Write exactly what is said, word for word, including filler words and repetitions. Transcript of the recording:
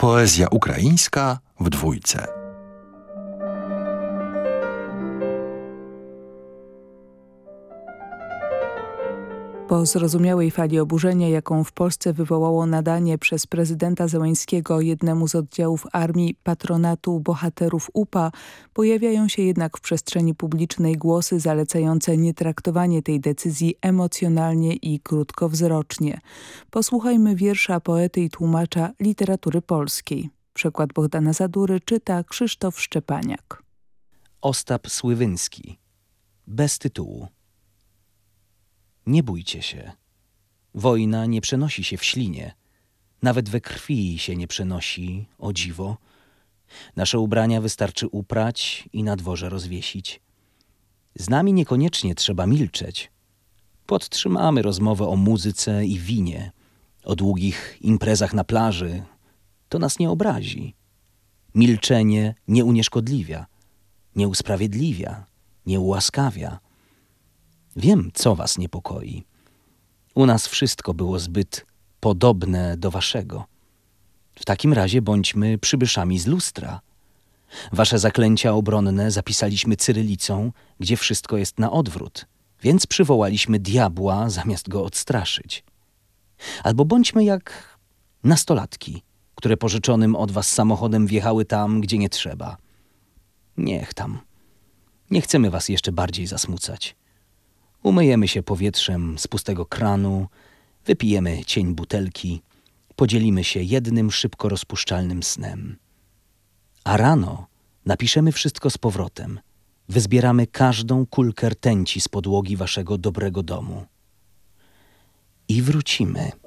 Poezja ukraińska w dwójce. Po zrozumiałej fali oburzenia, jaką w Polsce wywołało nadanie przez prezydenta Zełenskiego jednemu z oddziałów armii patronatu bohaterów U P A, pojawiają się jednak w przestrzeni publicznej głosy zalecające nietraktowanie tej decyzji emocjonalnie i krótkowzrocznie. Posłuchajmy wiersza poety i tłumacza literatury polskiej. Przekład Bogdana Zadury czyta Krzysztof Szczepaniak. Ostap Sływyński. Bez tytułu. Nie bójcie się. Wojna nie przenosi się w ślinie. Nawet we krwi się nie przenosi, o dziwo. Nasze ubrania wystarczy uprać i na dworze rozwiesić. Z nami niekoniecznie trzeba milczeć. Podtrzymamy rozmowę o muzyce i winie, o długich imprezach na plaży. To nas nie obrazi. Milczenie nie unieszkodliwia, nie usprawiedliwia, nie ułaskawia. Wiem, co was niepokoi. U nas wszystko było zbyt podobne do waszego. W takim razie bądźmy przybyszami z lustra. Wasze zaklęcia obronne zapisaliśmy cyrylicą, gdzie wszystko jest na odwrót, więc przywołaliśmy diabła, zamiast go odstraszyć. Albo bądźmy jak nastolatki, które pożyczonym od was samochodem wjechały tam, gdzie nie trzeba. Niech tam. Nie chcemy was jeszcze bardziej zasmucać. Umyjemy się powietrzem z pustego kranu, wypijemy cień butelki, podzielimy się jednym szybko rozpuszczalnym snem. A rano napiszemy wszystko z powrotem. Wyzbieramy każdą kulkę rtęci z podłogi waszego dobrego domu. I wrócimy.